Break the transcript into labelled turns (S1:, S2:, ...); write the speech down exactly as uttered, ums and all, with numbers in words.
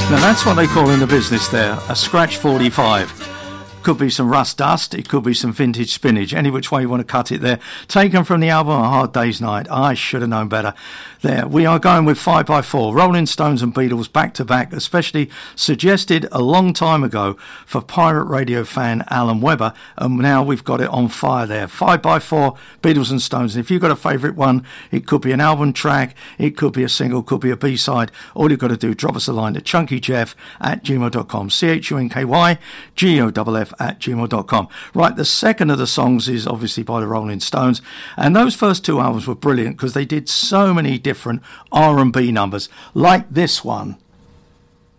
S1: Now that's what they call in the business there, a scratch forty-five. Could be some rust dust, it could be some vintage spinach, any which way you want to cut it there. Taken from the album A Hard Day's Night. I should have known better. There, we are going with five by four, Rolling Stones and Beatles back to back, especially suggested a long time ago for pirate radio fan Alan Webber, and now we've got it on fire there. five by four, Beatles and Stones. And if you've got a favourite one, it could be an album track, it could be a single, could be a B-side. All you've got to do, drop us a line to chunkyjeff at gmail dot com, C H U N K Y G O F F at gmail dot com. Right, the second of the songs is obviously by the Rolling Stones, and those first two albums were brilliant because they did so many different R and B numbers, like this one.